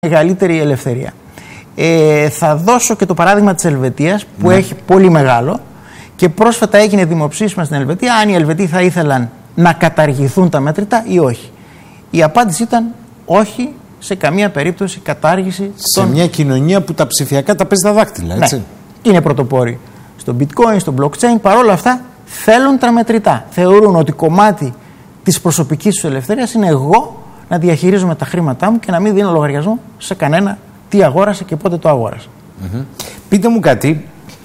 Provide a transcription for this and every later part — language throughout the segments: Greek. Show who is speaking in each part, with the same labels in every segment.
Speaker 1: μεγαλύτερη ελευθερία. Θα δώσω και το παράδειγμα της Ελβετίας που έχει πολύ μεγάλο και πρόσφατα έγινε δημοψήφισμα στην Ελβετία αν οι Ελβετοί θα ήθελαν να καταργηθούν τα μέτρητα ή όχι. Η απάντηση ήταν όχι, σε καμία περίπτωση κατάργηση.
Speaker 2: Σε μια κοινωνία που τα ψηφιακά τα παίζει τα δάκτυλα, έτσι.
Speaker 1: Ναι, είναι πρωτοπόροι στο bitcoin, στο blockchain, παρόλα αυτά θέλουν τα μετρητά. Θεωρούν ότι κομμάτι της προσωπικής τους ελευθερίας είναι εγώ να διαχειρίζομαι τα χρήματά μου και να μην δίνω λογαριασμό σε κανένα τι αγόρασε και πότε το αγόρασε.
Speaker 2: Πείτε μου κάτι,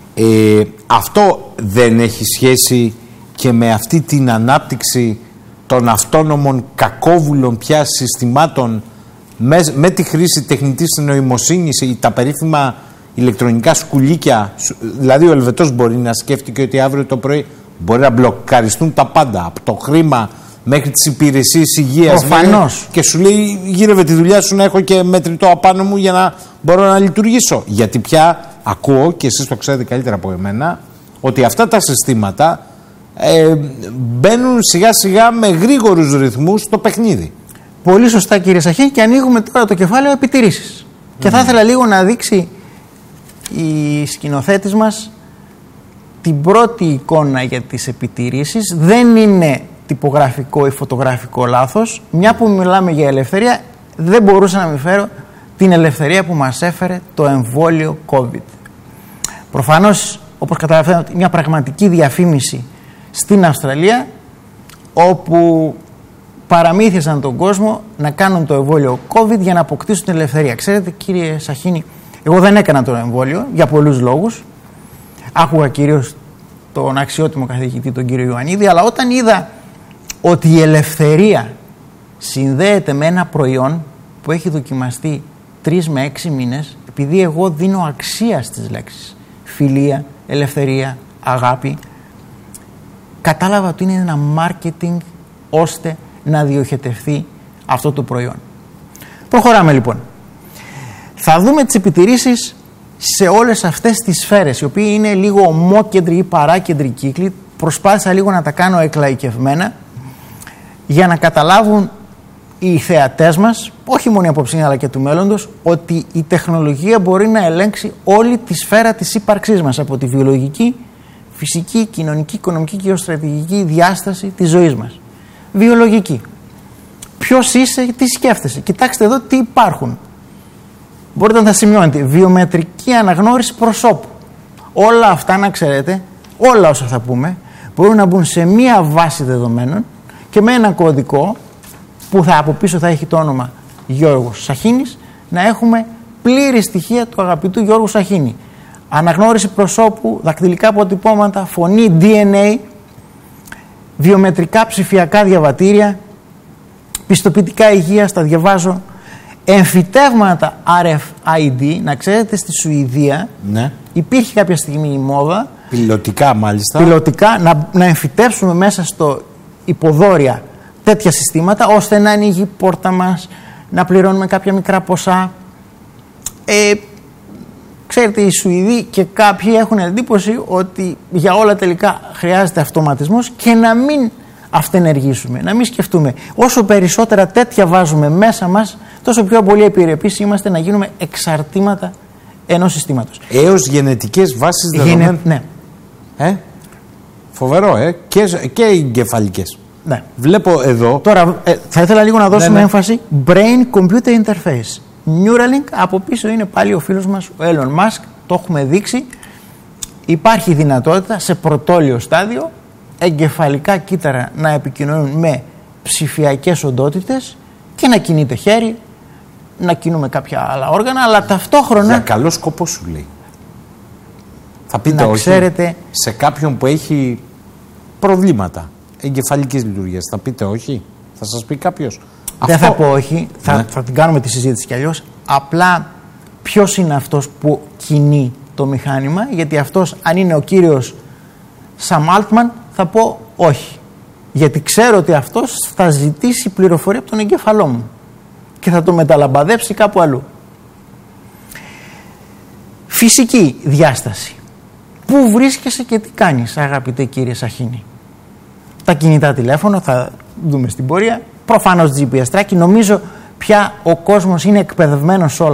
Speaker 2: αυτό δεν έχει σχέση και με αυτή την ανάπτυξη των αυτόνομων κακόβουλων πια συστημάτων με τη χρήση τεχνητής νοημοσύνης ή τα περίφημα ηλεκτρονικά σκουλίκια? Δηλαδή ο Ελβετός μπορεί να σκέφτηκε ότι αύριο το πρωί μπορεί να μπλοκαριστούν τα πάντα, από το χρήμα μέχρι τις υπηρεσίες υγείας.
Speaker 1: Προφανώς.
Speaker 2: Και σου λέει γύρευε τη δουλειά σου να έχω και μετρητό απάνω μου για να μπορώ να λειτουργήσω. Γιατί πια ακούω, και εσείς το ξέρετε καλύτερα από εμένα, ότι αυτά τα συστήματα μπαίνουν σιγά σιγά με γρήγορους ρυθμούς στο παιχνίδι.
Speaker 1: Πολύ σωστά, κύριε Σαχίνη, και ανοίγουμε τώρα το κεφάλαιο επιτηρήσεις. Και θα ήθελα λίγο να δείξει η σκηνοθέτης μας την πρώτη εικόνα για τις επιτηρήσεις. Δεν είναι τυπογραφικό ή φωτογραφικό λάθος. Μια που μιλάμε για ελευθερία, δεν μπορούσα να μην φέρω την ελευθερία που μας έφερε το εμβόλιο COVID. Προφανώς, όπως καταλαβαίνετε, μια πραγματική διαφήμιση στην Αυστραλία, όπου παραμύθιασαν τον κόσμο να κάνουν το εμβόλιο COVID για να αποκτήσουν την ελευθερία. Ξέρετε, κύριε Σαχίνη, εγώ δεν έκανα το εμβόλιο για πολλούς λόγους. Άκουγα κυρίως τον αξιότιμο καθηγητή, τον κύριο Ιωαννίδη, αλλά όταν είδα ότι η ελευθερία συνδέεται με ένα προϊόν που έχει δοκιμαστεί 3 με 6 μήνες, επειδή εγώ δίνω αξία στις λέξεις φιλία, ελευθερία, αγάπη, κατάλαβα ότι είναι ένα marketing ώστε να διοχετευτεί αυτό το προϊόν. Προχωράμε λοιπόν. Θα δούμε τις επιτηρήσεις σε όλες αυτές τις σφαίρες, οι οποίοι είναι λίγο ομόκεντροι ή παράκεντροι κύκλοι. Προσπάθησα λίγο να τα κάνω εκλαϊκευμένα για να καταλάβουν οι θεατές μας, όχι μόνο η απόψη αλλά και του μέλλοντος, ότι η τεχνολογία μπορεί να ελέγξει όλη τη σφαίρα της ύπαρξής μας, από τη βιολογική, φυσική, κοινωνική, οικονομική και γεωστρατηγική διάσταση της ζωής μας. Βιολογική. Ποιος είσαι, τι σκέφτεσαι. Κοιτάξτε εδώ τι υπάρχουν. Μπορείτε να τα σημειώνετε. Βιομετρική αναγνώριση προσώπου. Όλα αυτά, να ξέρετε, όλα όσα θα πούμε, μπορούν να μπουν σε μία βάση δεδομένων και με ένα κωδικό που από πίσω θα έχει το όνομα Γιώργος Σαχίνης, να έχουμε πλήρη στοιχεία του αγαπητού Γιώργου Σαχίνη. Αναγνώριση προσώπου, δακτυλικά αποτυπώματα, φωνή, DNA, βιομετρικά ψηφιακά διαβατήρια, πιστοποιητικά υγείας, τα διαβάζω, εμφυτεύματα RFID. Να ξέρετε, στη Σουηδία υπήρχε κάποια στιγμή η μόδα,
Speaker 2: πιλωτικά μάλιστα,
Speaker 1: να εμφυτεύσουμε μέσα στο υποδόρια τέτοια συστήματα, ώστε να ανοίγει η πόρτα μας, να πληρώνουμε κάποια μικρά ποσά. Ξέρετε, οι Σουηδοί και κάποιοι έχουν εντύπωση ότι για όλα τελικά χρειάζεται αυτοματισμός και να μην αυτενεργήσουμε, να μην σκεφτούμε. Όσο περισσότερα τέτοια βάζουμε μέσα μας, τόσο πιο πολύ επιρρεπείς είμαστε να γίνουμε εξαρτήματα ενός συστήματος.
Speaker 2: Έως γενετικές βάσεις δεδομένων.
Speaker 1: Ναι.
Speaker 2: Φοβερό, και εγκεφαλικές.
Speaker 1: Ναι.
Speaker 2: Βλέπω εδώ.
Speaker 1: Τώρα θα ήθελα λίγο να δώσουμε έμφαση. Brain Computer Interface. Neuralink, από πίσω είναι πάλι ο φίλος μας, ο Elon Musk, το έχουμε δείξει. Υπάρχει δυνατότητα σε πρωτόλιο στάδιο εγκεφαλικά κύτταρα να επικοινωνούν με ψηφιακές οντότητες και να κινείται χέρι, να κινούμε κάποια άλλα όργανα, αλλά ταυτόχρονα.
Speaker 2: Για καλό σκοπό σου λέει. Θα πείτε
Speaker 1: να
Speaker 2: όχι
Speaker 1: ξέρετε,
Speaker 2: σε κάποιον που έχει προβλήματα εγκεφαλικής λειτουργίας, θα πείτε όχι? Θα σας πει κάποιος?
Speaker 1: Δεν θα πω όχι, θα την κάνουμε τη συζήτηση κι αλλιώς. Απλά ποιος είναι αυτός που κινεί το μηχάνημα, γιατί αυτός, αν είναι ο κύριος Σαμ Altman, θα πω όχι. Γιατί ξέρω ότι αυτός θα ζητήσει πληροφορία από τον εγκέφαλό μου και θα το μεταλαμπαδέψει κάπου αλλού. Φυσική διάσταση. Πού βρίσκεσαι και τι κάνεις, αγαπητέ κύριε Σαχίνη? Τα κινητά τηλέφωνα, θα δούμε στην πορεία. Προφανώς GPS tracking. Νομίζω πια ο κόσμος είναι εκπαιδευμένος σε όλα